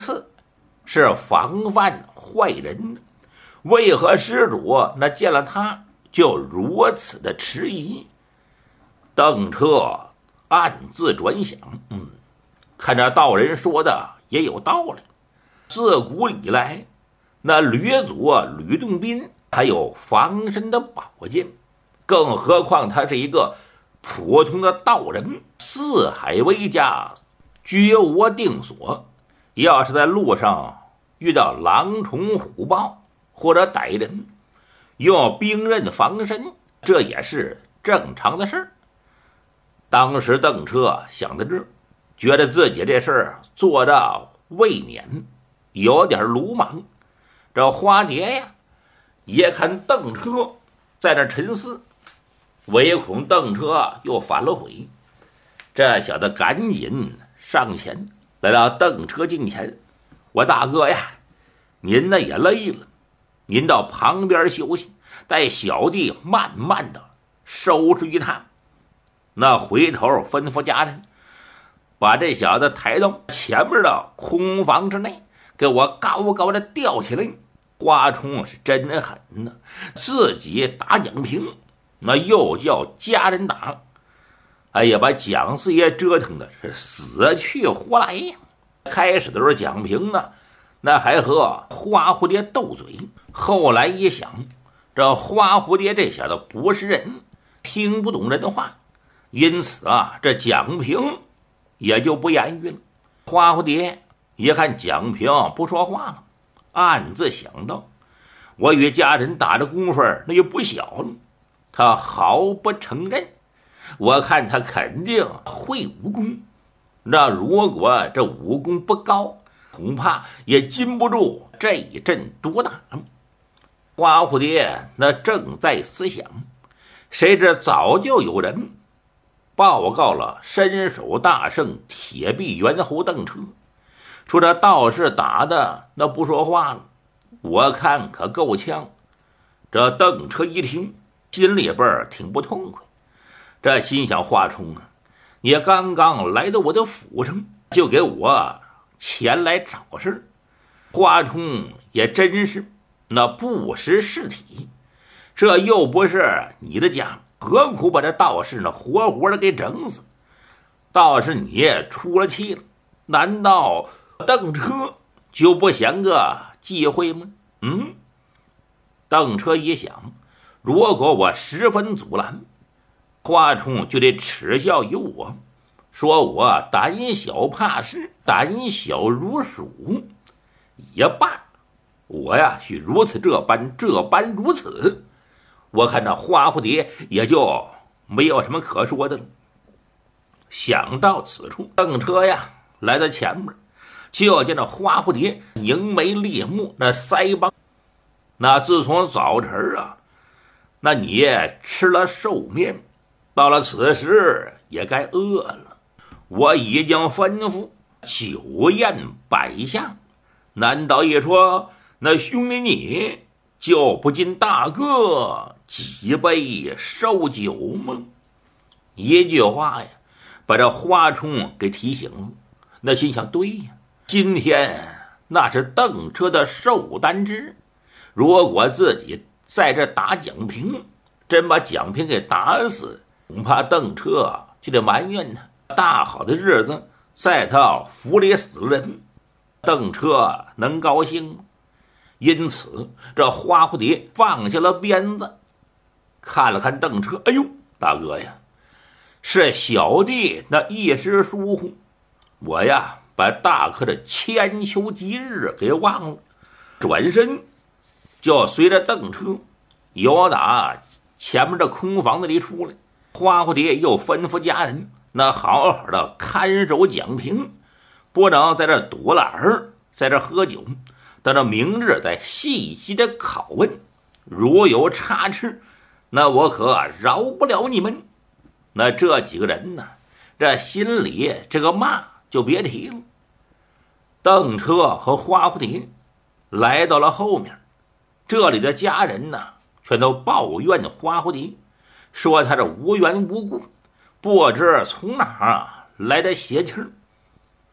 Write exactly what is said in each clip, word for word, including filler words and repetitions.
次是防范坏人的，为何施主那见了他就如此的迟疑？邓彻暗自转想，嗯，看这道人说的也有道理。自古以来，那吕祖吕洞宾还有防身的宝剑，更何况他是一个普通的道人，四海为家，绝无定所。要是在路上遇到狼虫虎豹或者歹人，用兵刃防身，这也是正常的事儿。当时邓彻想到这儿，觉得自己这事儿做的未免有点鲁莽。这花蝶呀，也看邓彻在那沉思，唯恐邓彻又反了悔，这小子赶紧上前来到邓彻近前：“我大哥呀，您呢也累了，您到旁边休息，待小弟慢慢的收拾一趟。”那回头吩咐家人，把这小子抬到前面的空房之内，给我高高的吊起来。花冲是真狠呢，自己打蒋平，那又叫家人打，哎呀，把蒋四爷折腾的是死去活来呀。开始的时候蒋平呢，那还和花蝴蝶斗嘴，后来一想，这花蝴蝶这小子不是人，听不懂人话，因此啊，这蒋平也就不言语了。花蝴蝶一看蒋平不说话了，暗自想到，我与家人打的功夫那也不小了，他毫不承认，我看他肯定会武功，那如果这武功不高，恐怕也禁不住这一阵毒打。花蝴蝶那正在思想，谁知早就有人报告了身手大圣铁臂猿猴邓彻，说这道士打的那不说话了，我看可够呛。这邓彻一听，心里边挺不痛快，这心想：华冲啊，你刚刚来到我的府上，就给我前来找事。华冲也真是那不识时体，这又不是你的家，何苦把这道士那活活的给整死？道士你也出了气了，难道邓彻就不想个机会吗？嗯，邓彻一想，如果我十分阻拦，华冲就得耻笑于我，说我胆小怕事，胆小如鼠。也罢，我呀许如此这般，这般如此，我看那花蝴蝶也就没有什么可说的了。想到此处，邓彻呀来到前面，就见那花蝴蝶凝眉裂目，那腮帮，那自从早晨啊，那你吃了寿面，到了此时也该饿了。我已经吩咐酒宴摆下，难道一说那兄弟你就不敬大哥几杯寿酒吗？一句话呀，把这花冲给提醒了。那心想，对呀，今天那是邓彻的寿诞日，如果自己在这打蒋平，真把蒋平给打死，恐怕邓彻就得埋怨他，大好的日子在他府里死人，邓彻能高兴吗？因此这花蝴蝶放下了鞭子，看了看邓彻，哎呦，大哥呀，是小弟那一时疏忽，我呀把大哥的千秋吉日给忘了。转身就随着邓彻由打前面的空房子里出来。花蝴蝶又吩咐家人，那好好的看守蒋平，不能在这躲懒儿，在这喝酒，等到明日再细细的拷问，如有差池，那我可饶不了你们。那这几个人呢，这心里这个骂就别提了。邓彻和花蝴蝶来到了后面，这里的家人呢全都抱怨花蝴蝶，说他这无缘无故，不知从哪儿来的邪气儿。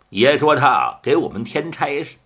也说他给我们添差事，